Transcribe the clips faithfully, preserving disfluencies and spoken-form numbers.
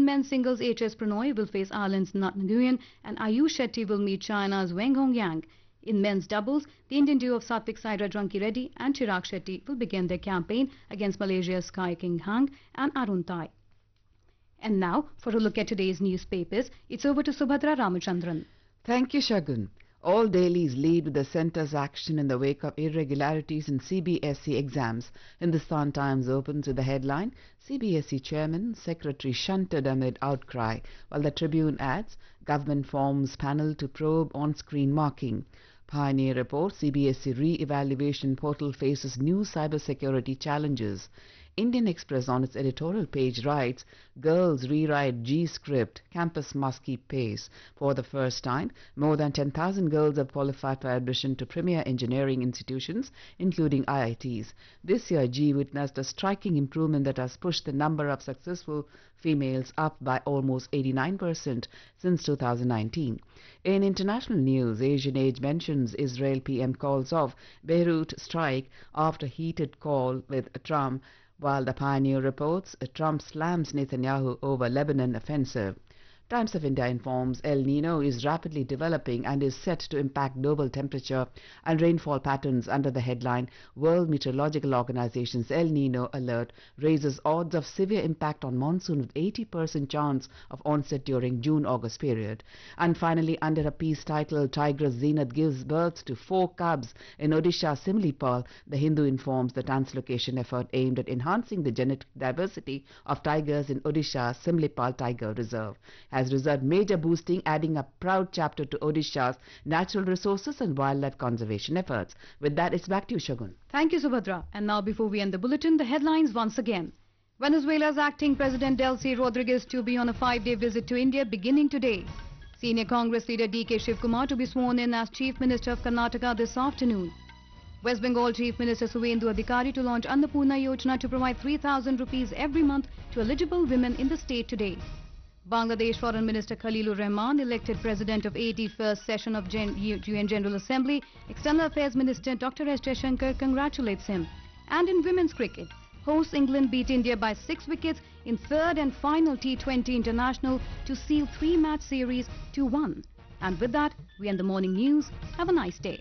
men's singles, H S Pranoy will face Ireland's Nat Nguyen and Ayush Shetty will meet China's Wang Hongyang. In men's doubles, the Indian duo of Satvik Sairaj Ranki Reddy and Chirag Shetty will begin their campaign against Malaysia's Sky King Hang and Arun Tai. And now, for a look at today's newspapers, it's over to Subhadra Ramachandran. Thank you, Shagun. All dailies lead with the centre's action in the wake of irregularities in C B S E exams. Hindustan Times opens with the headline, C B S E chairman, secretary shunted amid outcry, while the Tribune adds, government forms panel to probe on-screen marking. Pioneer reports C B S E re-evaluation portal faces new cybersecurity challenges. Indian Express on its editorial page writes, girls rewrite G-script, campus must keep pace. For the first time, more than ten thousand girls have qualified for admission to premier engineering institutions, including I I Ts. This year, G witnessed a striking improvement that has pushed the number of successful females up by almost eighty-nine percent since two thousand nineteen. In international news, Asian Age mentions Israel P M calls off Beirut strike after heated call with Trump, while the Pioneer reports Trump slams Netanyahu over Lebanon offensive. Times of India informs El Nino is rapidly developing and is set to impact global temperature and rainfall patterns under the headline World Meteorological Organization's El Nino alert raises odds of severe impact on monsoon with eighty percent chance of onset during June-August period. And finally, under a piece titled Tigress Zenith gives birth to four cubs in Odisha Simlipal, the Hindu informs the translocation effort aimed at enhancing the genetic diversity of tigers in Odisha's Simlipal Tiger Reserve has resulted major boosting, adding a proud chapter to Odisha's natural resources and wildlife conservation efforts. With that, it's back to you, Shagun. Thank you, Subhadra. And now, before we end the bulletin, the headlines once again. Venezuela's acting President Delcy Rodriguez to be on a five-day visit to India beginning today. Senior Congress leader D K Shivkumar to be sworn in as Chief Minister of Karnataka this afternoon. West Bengal Chief Minister Suvendu Adhikari to launch Annapurna Yojana to provide three thousand rupees every month to eligible women in the state today. Bangladesh Foreign Minister Khalilur Rahman elected President of eighty-first session of U N General Assembly. External Affairs Minister Doctor S Jaishankar congratulates him. And in women's cricket, hosts England beat India by six wickets in third and final T twenty international to seal three-match series to one. And with that, we end the morning news. Have a nice day.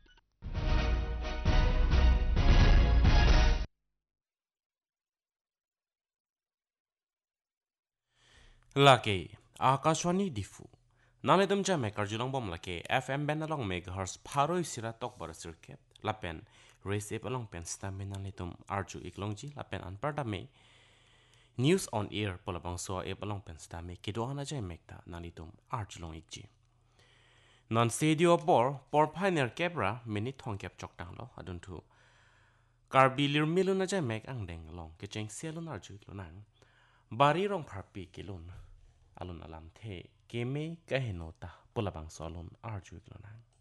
Lake Akashwani Difu Nale Dumja Maker Julong Bom Lake F M Ben along megahertz Paro Sira Tok Bar Circuit Lapen Race Ape along Pen Stamina Litum Arju Iklongji Lapen Anparda Me News on Air Polabang Soa Ape along Pen Stame Kidoana Jai Mekta Nalitum Arjulong Ikji Non Stadio Bor Por Pioneer Kebra Minute Hong Kep Chok Tanglo Aduntu Karbilir Miluna Jai Mek Angdeng Long Kitching Selun Arju Iklonang Bari rong parpi kilun alun alam the keme kahenota polabang solun arju iklonang